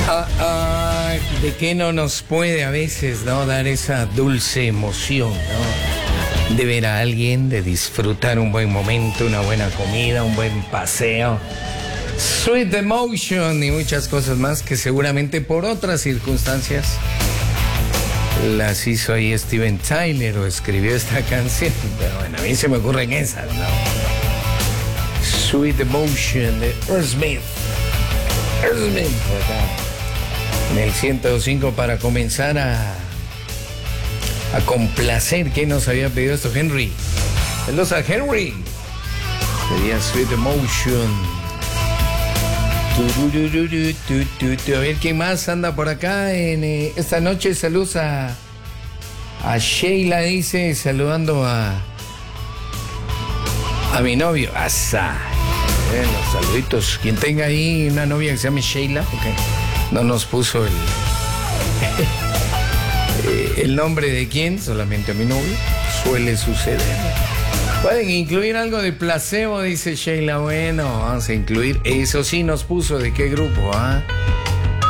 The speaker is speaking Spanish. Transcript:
¿De qué no nos puede a veces, no, dar esa dulce emoción, no? De ver a alguien, de disfrutar un buen momento, una buena comida, un buen paseo. Sweet emotion y muchas cosas más que seguramente por otras circunstancias las hizo ahí Steven Tyler o escribió esta canción. Pero bueno, a mí se me ocurren esas, ¿no? Sweet emotion de Earthsmith. Earthsmith, en el 105 para comenzar a complacer. ¿Quién nos había pedido esto? Henry. Saludos a Henry. Sería Sweet Emotion. A ver quién más anda por acá en esta noche. Saludos a Sheila, dice, saludando a mi novio. Asa. Los saluditos. Quien tenga ahí una novia que se llame Sheila, okay. No nos puso el nombre de quién, solamente a mi novio. Suele suceder. Pueden incluir algo de placebo, dice Sheila. Bueno, vamos a incluir. Eso sí nos puso de qué grupo, ¿ah?